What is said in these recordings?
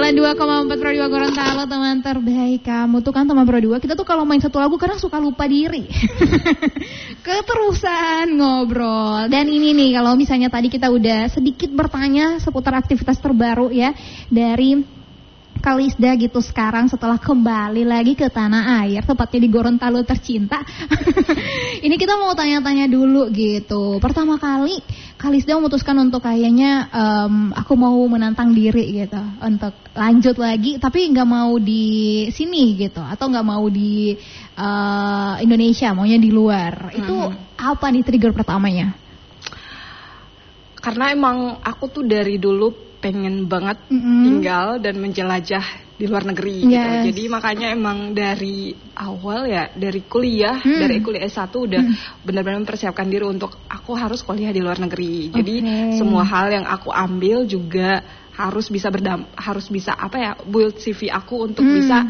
92,4 Pro 2 Gorontalo, teman terbaik kamu tuh kan teman Pro 2. Kita tuh kalau main satu lagu kadang suka lupa diri. Keterusan ngobrol. Dan ini nih kalau misalnya tadi kita udah sedikit bertanya seputar aktivitas terbaru ya dari Kalisda gitu sekarang setelah kembali lagi ke tanah air, tepatnya di Gorontalo tercinta. Ini kita mau tanya-tanya dulu gitu. Pertama kali Kalisda memutuskan untuk kayaknya aku mau menantang diri gitu untuk lanjut lagi, tapi nggak mau di sini gitu atau nggak mau di Indonesia, maunya di luar. Itu apa nih trigger pertamanya? Karena emang aku tuh dari dulu pengen banget tinggal dan menjelajah di luar negeri gitu. Jadi makanya emang dari awal ya, dari kuliah, dari kuliah S1 udah benar-benar mempersiapkan diri untuk aku harus kuliah di luar negeri. Jadi semua hal yang aku ambil juga harus bisa build CV aku untuk bisa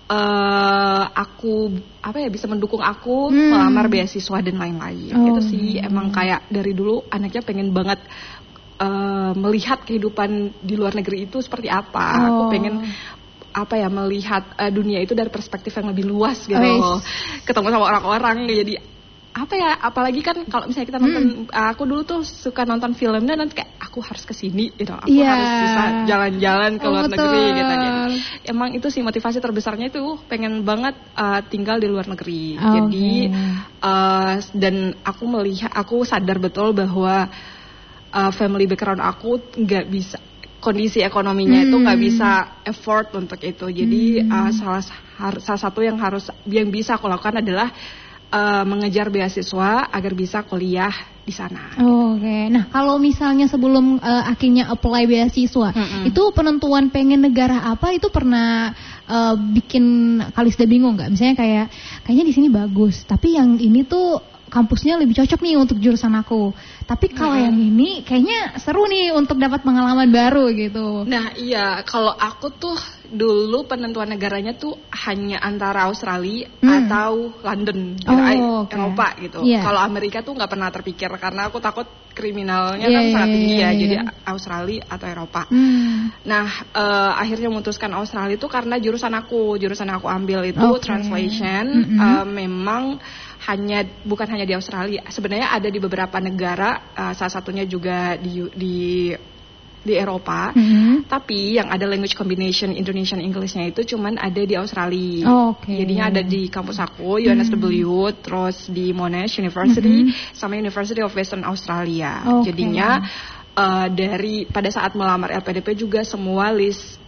bisa mendukung aku melamar beasiswa dan lain-lain. Itu sih emang kayak dari dulu anaknya pengen banget melihat kehidupan di luar negeri itu seperti apa. Aku pengen melihat dunia itu dari perspektif yang lebih luas gitu loh. Ketemu sama orang-orang, jadi apalagi kan kalau misalnya kita nonton, aku dulu tuh suka nonton film dan nanti kayak aku harus kesini gitu, aku harus bisa jalan-jalan ke luar negeri gitu. Jadi emang itu sih motivasi terbesarnya itu pengen banget tinggal di luar negeri. Jadi dan aku sadar betul bahwa family background aku nggak bisa, kondisi ekonominya itu nggak bisa effort untuk itu. Jadi salah satu yang bisa aku lakukan adalah mengejar beasiswa agar bisa kuliah di sana. Nah kalau misalnya sebelum akhirnya apply beasiswa, itu penentuan pengen negara apa itu pernah bikin Kalisda bingung nggak? Misalnya kayaknya di sini bagus, tapi yang ini tuh kampusnya lebih cocok nih untuk jurusan aku. Tapi kalau yang ini kayaknya seru nih untuk dapat pengalaman baru gitu. Nah iya, kalau aku tuh dulu penentuan negaranya tuh hanya antara Australia atau London, Eropa gitu. Kalau Amerika tuh nggak pernah terpikir karena aku takut kriminalnya kan sangat tinggi ya. Jadi Australia atau Eropa. Nah akhirnya memutuskan Australia itu karena jurusan aku ambil itu translation. Memang bukan hanya di Australia, sebenarnya ada di beberapa negara, salah satunya juga di Eropa. Tapi yang ada language combination Indonesian Englishnya itu cuman ada di Australia. Jadinya ada di kampus aku, UNSW, terus di Monash University, sama University of Western Australia. Jadinya pada saat melamar LPDP juga semua list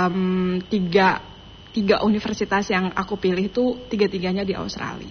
tiga universitas yang aku pilih itu tiga-tiganya di Australia.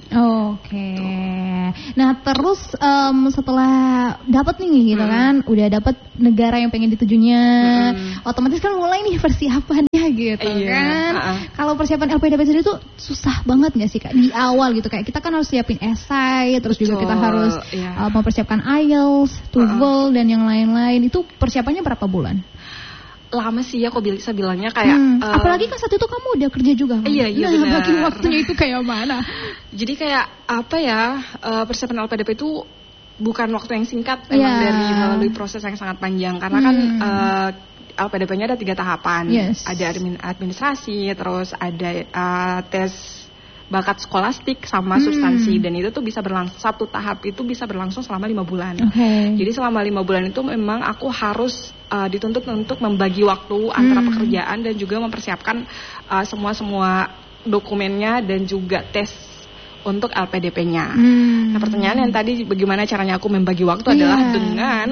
Nah terus setelah dapat nih gitu kan, udah dapat negara yang pengen ditujunya, otomatis kan mulai nih persiapannya gitu kan. Kalau persiapan LPDP sendiri tuh susah banget nggak sih Kak di awal gitu, kayak kita kan harus siapin esai, terus juga kita harus mempersiapkan IELTS, TOEFL dan yang lain-lain. Itu persiapannya berapa bulan? Lama sih ya, aku bisa bilangnya kayak apalagi kan saat itu kamu udah kerja juga kan? Iya benar. Bagi waktunya itu kayak mana? Jadi kayak persiapan LPDP itu bukan waktu yang singkat, memang dari melalui proses yang sangat panjang karena kan LPDP-nya ada 3 tahapan. Ada administrasi, terus ada tes bakat skolastik sama substansi, dan itu tuh satu tahap itu bisa berlangsung selama 5 bulan. Jadi selama 5 bulan itu memang aku harus dituntut untuk membagi waktu antara pekerjaan dan juga mempersiapkan semua dokumennya dan juga tes untuk LPDP-nya. Nah pertanyaan yang tadi bagaimana caranya aku membagi waktu adalah dengan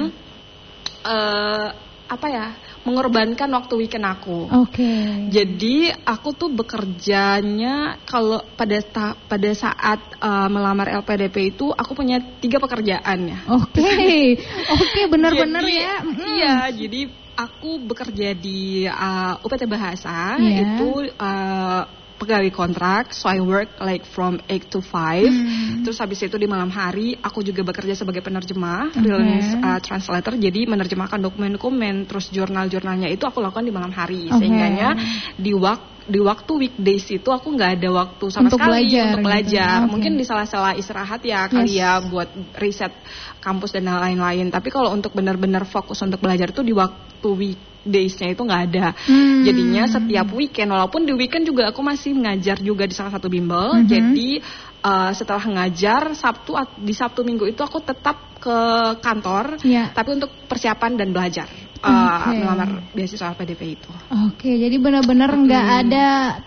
mengorbankan waktu weekend aku. Jadi aku tuh bekerjanya kalau pada saat melamar LPDP itu aku punya 3 pekerjaan ya. Benar-benar ya. Iya, jadi aku bekerja di UPT Bahasa, itu pegawai kontrak, so I work like from 8 to 5. Terus habis itu di malam hari aku juga bekerja sebagai penerjemah, freelance translator, jadi menerjemahkan dokumen-dokumen, terus jurnal-jurnalnya itu aku lakukan di malam hari. Sehingganya di waktu weekdays itu aku nggak ada waktu sama sekali untuk belajar. Mungkin di sela-sela istirahat ya kali ya buat riset kampus dan lain-lain. Tapi kalau untuk benar-benar fokus untuk belajar itu di waktu weekdays-nya itu nggak ada. Jadinya setiap weekend, walaupun di weekend juga aku masih ngajar juga di salah satu bimbel. Jadi setelah ngajar di Sabtu Minggu itu aku tetap ke kantor, tapi untuk persiapan dan belajar melamar beasiswa LPDP itu. Oke, jadi benar-benar nggak ada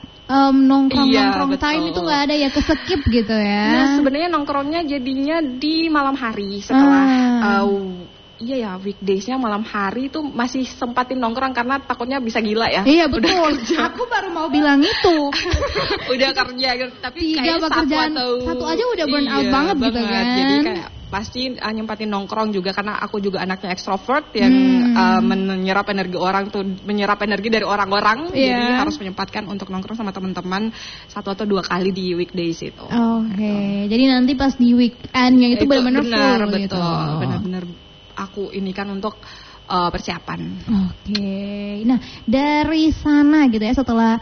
nongkrong time itu nggak ada ya, keskip gitu ya. Nah sebenarnya nongkrongnya jadinya di malam hari setelah iya ya, weekdays-nya malam hari itu masih sempatin nongkrong karena takutnya bisa gila ya. Iya betul. Aku baru mau bilang itu. Udah kerja tapi 3 kayak satu aja udah burn out banget gitu kan. Jadi kayak pasti nyempatin nongkrong juga karena aku juga anaknya ekstrovert yang menyerap energi orang tuh, menyerap energi dari orang-orang. Jadi harus menyempatkan untuk nongkrong sama teman-teman 1 atau 2 kali di weekdays itu. Oke. Jadi nanti pas di weekendnya itu benar-benar full gitu. Benar-benar aku ini kan untuk persiapan. Oke. Nah dari sana gitu ya, setelah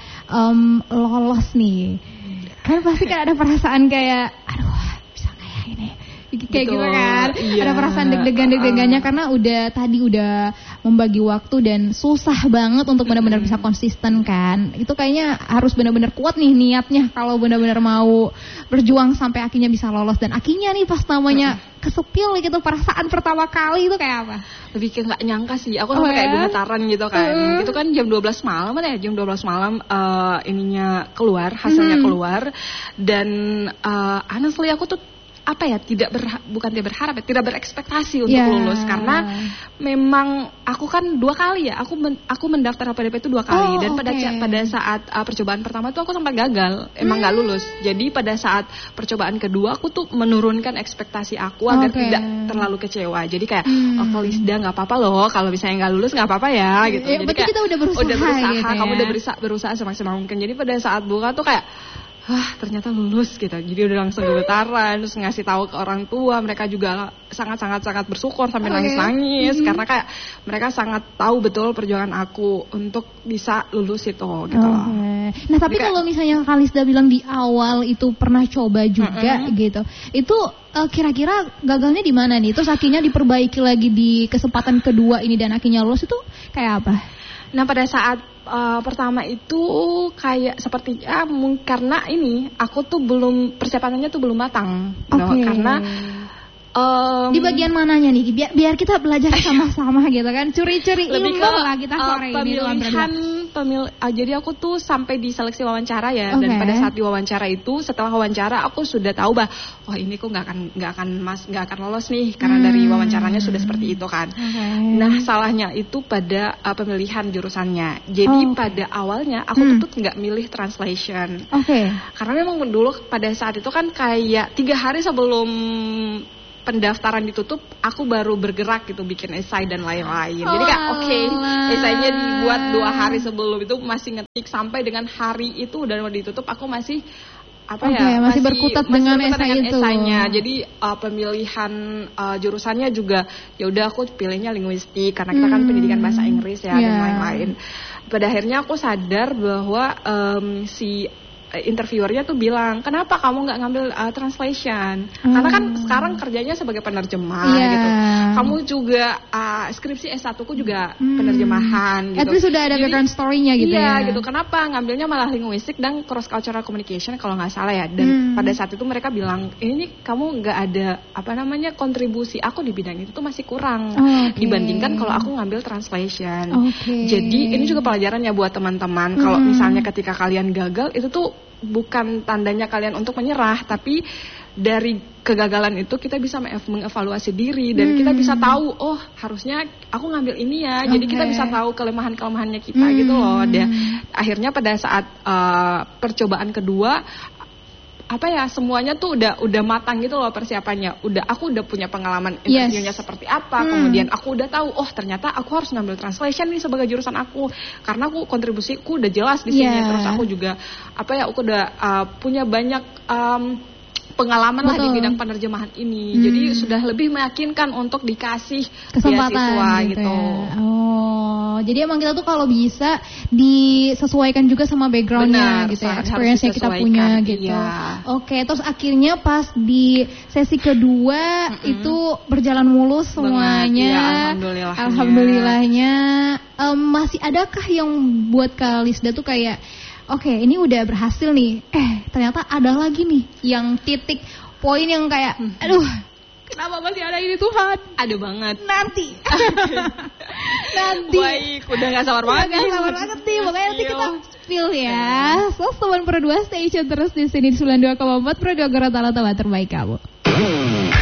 lolos nih, kan pasti kan ada perasaan kayak, aduh bisa nggak ya ini, kayak gitu kan. Ada perasaan deg-degannya karena udah membagi waktu dan susah banget untuk benar-benar bisa konsisten kan. Itu kayaknya harus benar-benar kuat nih niatnya kalau benar-benar mau berjuang sampai akhirnya bisa lolos. Dan akhirnya nih pas namanya kesepil gitu, perasaan pertama kali itu kayak apa? Lebih kayak nggak nyangka sih, aku sampai kayak gemetaran gitu kan. Itu kan jam 12 malam ya, jam 12 malam ininya keluar, hasilnya keluar. Dan honestly aku tuh tidak berharap ya, tidak berekspektasi untuk lulus karena memang aku kan 2 kali ya, aku mendaftar LPDP itu 2 kali dan pada saat percobaan pertama tuh aku sempat gagal, emang nggak lulus. Jadi pada saat percobaan kedua aku tuh menurunkan ekspektasi aku agar tidak terlalu kecewa. Jadi kayak Lisda nggak apa-apa loh kalau misalnya nggak lulus, nggak apa-apa ya gitu. Jadi kayak kita udah berusaha gitu kamu udah berusaha semaksimal mungkin. Jadi pada saat buka tuh kayak ternyata lulus gitu. Jadi udah langsung gemetaran, terus ngasih tahu ke orang tua. Mereka juga sangat bersyukur sampai nangis-nangis karena kayak mereka sangat tahu betul perjuangan aku untuk bisa lulus itu gitu loh. Nah tapi kalau misalnya Kalisda bilang di awal itu pernah coba juga gitu, itu kira-kira gagalnya di mana nih? Terus akhirnya diperbaiki lagi di kesempatan kedua ini dan akhirnya lulus, itu kayak apa? Nah pada saat pertama itu kayak sepertinya karena ini aku tuh persiapannya tuh belum matang, karena di bagian mananya nih? Biar kita belajar sama-sama gitu kan, curi-curi ilmu lah kita sore ini. Jadi aku tuh sampai di seleksi wawancara ya, dan pada saat di wawancara itu, setelah wawancara aku sudah tahu ini kok nggak akan lolos nih karena dari wawancaranya sudah seperti itu kan. Nah salahnya itu pada pemilihan jurusannya. Jadi pada awalnya aku tuh nggak milih translation, karena memang dulu pada saat itu kan kayak 3 hari sebelum pendaftaran ditutup, aku baru bergerak gitu bikin esai dan lain-lain. Jadi kayak esainya dibuat 2 hari sebelum itu, masih ngetik sampai dengan hari itu udah mau ditutup, aku masih masih berkutat dengan esainya. Jadi pemilihan jurusannya juga ya udah aku pilihnya linguistik karena kita kan pendidikan bahasa Inggris ya dan lain-lain. Pada akhirnya aku sadar bahwa si interviewernya tuh bilang, kenapa kamu nggak ngambil translation? Karena kan sekarang kerjanya sebagai penerjemah gitu. Kamu juga skripsi S1 ku juga penerjemahan gitu. At least sudah ada background story-nya gitu ya. Iya gitu. Kenapa ngambilnya malah linguistik dan cross cultural communication kalau nggak salah ya. Dan pada saat itu mereka bilang, ini kamu nggak ada kontribusi aku di bidang itu tuh masih kurang dibandingkan kalau aku ngambil translation. Jadi ini juga pelajarannya buat teman-teman. Kalau misalnya ketika kalian gagal, itu tuh bukan tandanya kalian untuk menyerah, tapi dari kegagalan itu kita bisa mengevaluasi diri dan kita bisa tahu, harusnya aku ngambil ini ya. Jadi kita bisa tahu kelemahan-kelemahannya kita gitu loh. Dan akhirnya pada saat percobaan kedua semuanya tuh udah matang gitu loh persiapannya. Aku udah punya pengalaman interviewnya seperti apa. Kemudian aku udah tahu, ternyata aku harus ngambil translation nih sebagai jurusan aku karena aku kontribusiku udah jelas di sini. Terus aku juga aku udah punya banyak pengalaman lah di bidang penerjemahan ini. Jadi sudah lebih meyakinkan untuk dikasih kesempatan beasiswa gitu. Ya. Oh, jadi emang kita tuh kalau bisa disesuaikan juga sama backgroundnya gitu ya, experience-nya kita punya gitu. Iya. Oke, terus akhirnya pas di sesi kedua itu berjalan mulus semuanya. Ya, alhamdulillahnya. Masih adakah yang buat Kak Lisda tuh kayak oke, ini udah berhasil nih. Ternyata ada lagi nih yang titik poin yang kayak aduh, kenapa masih ada ini Tuhan? Ada banget. Nanti. Baik, udah gak sabar banget nih. Makanya nanti kita spill ya. So, Sobat Pro 2 stay tune terus di sini di 92,4 Pro 2 Gorontalo, tempat terbaik kamu.